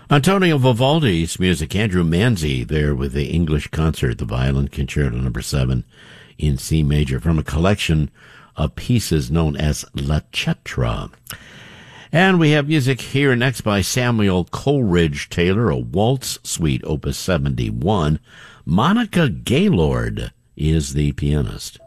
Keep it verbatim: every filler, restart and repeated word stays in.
Antonio Vivaldi's music, Andrew Manzi there with the English Concert, the Violin Concerto number seven in C major from a collection of pieces known as La Cetra. And we have music here next by Samuel Coleridge Taylor, a waltz suite, opus seventy-one. Monica Gaylord is the pianist.